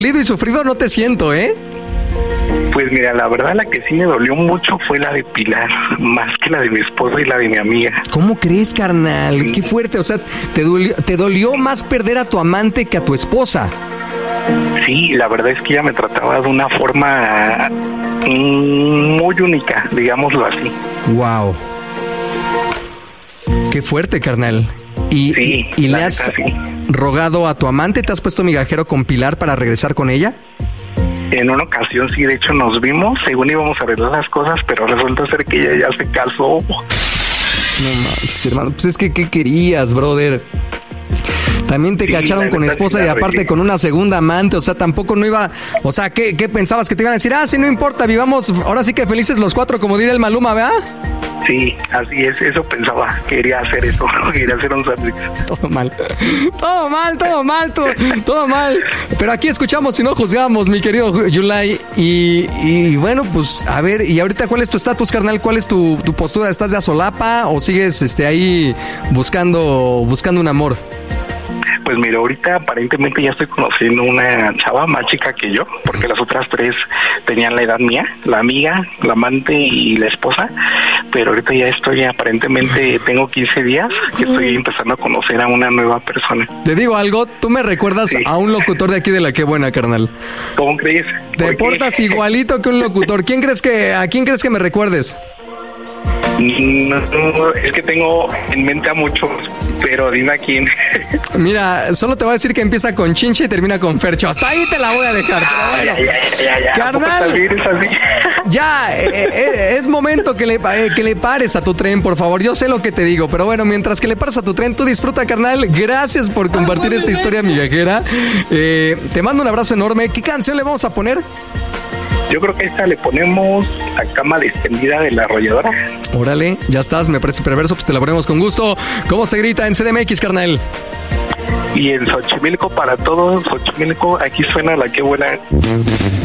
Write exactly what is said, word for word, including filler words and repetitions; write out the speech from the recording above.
y sufrido no te siento, ¿eh? Pues mira, la verdad la que sí me dolió mucho fue la de Pilar, más que la de mi esposa y la de mi amiga. ¿Cómo crees, carnal? Sí. Qué fuerte, o sea, te dolió, te dolió más perder a tu amante que a tu esposa. Sí, la verdad es que ella me trataba de una forma mm, muy única, digámoslo así. Wow. Qué fuerte, carnal. ¿Y, Sí, y, y la le has neta, sí. rogado a tu amante? ¿Te has puesto migajero con Pilar para regresar con ella? En una ocasión sí, de hecho nos vimos, según íbamos a arreglar las cosas, pero resulta ser que ella ya se casó. No manches, hermano. Pues es que, ¿qué querías, brother? También te Sí, cacharon la con neta, esposa sí y la aparte regué. con una segunda amante, o sea, tampoco no iba... O sea, ¿qué, qué pensabas? ¿Que te iban a decir? Ah, sí, no importa, vivamos ahora sí que felices los cuatro, como diría el Maluma, ¿verdad? Sí, así es, eso pensaba, quería hacer eso, quería hacer un sándwich. Todo mal, todo mal, todo mal, todo, todo mal. Pero aquí escuchamos y no juzgamos, mi querido Yulai. Y, y bueno, pues a ver, y ahorita, ¿cuál es tu estatus, carnal? ¿Cuál es tu, tu postura? ¿Estás de asolapa o sigues este, ahí buscando, buscando un amor? Pues mira, ahorita aparentemente ya estoy conociendo una chava más chica que yo, porque las otras tres tenían la edad mía, la amiga, la amante y la esposa, pero ahorita ya estoy, aparentemente tengo quince días que estoy empezando a conocer a una nueva persona. Te digo algo, tú me recuerdas Sí. a un locutor de aquí de La Qué Buena, carnal. ¿Cómo crees? Te ¿Por qué? portas igualito que un locutor. ¿Quién crees que, ¿A quién crees que me recuerdes? No, no, es que tengo en mente a muchos, pero dime a quién. Mira, solo te voy a decir que empieza con Chincha y termina con Fercho. Hasta ahí te la voy a dejar. Pero bueno. Ya, ya, ya, ya. Carnal. ¿A poco también es así? Ya, eh, eh, es momento que le, eh, que le pares a tu tren, por favor. Yo sé lo que te digo, pero bueno, mientras que le pares a tu tren, tú disfruta, carnal. Gracias por compartir esta historia migajera. Eh, te mando un abrazo enorme. ¿Qué canción le vamos a poner? Yo creo que a esta le ponemos La Cama Extendida de La Arrolladora. Órale, ya estás, me parece perverso, pues te la ponemos con gusto. ¿Cómo se grita en C D M X, carnal? Y en Xochimilco para todos, Xochimilco, aquí suena La Qué Buena.